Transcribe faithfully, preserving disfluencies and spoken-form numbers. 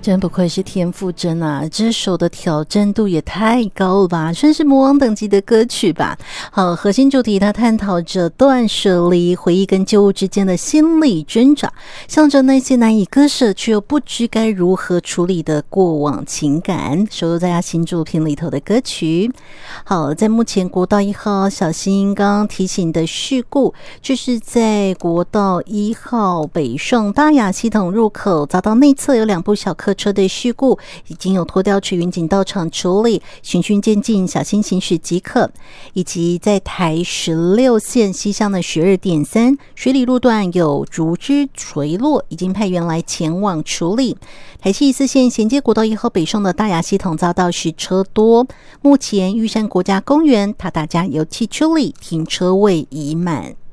真不愧是田馥甄啊，这首的挑战度也太高了吧，算是魔王等级的歌曲吧。好，核心主题它探讨着断舍离、回忆跟旧物之间的心理挣扎，向着那些难以割舍却又不知该如何处理的过往情感，收录在他新作品里头的歌曲。好，在目前国道一号小心刚刚提醒的事故，就是在国道一号北上大雅系统入口遭到内侧有两部小客车的事故，已经有拖吊车、员警到场处理，循序渐进，小心行驶即可。以及在台十六线西向的十二点三水里路段有竹枝垂落，已经派员来前往处理。台七四线衔接国道一号北上的大雅系统遭到实车多，目前玉山国家公园塔达加油气处理，停车位已满。